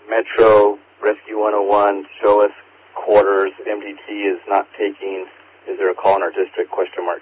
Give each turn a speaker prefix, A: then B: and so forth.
A: Metro Rescue 101, show us quarters. MDT is not taking. Is there a call in our district? ?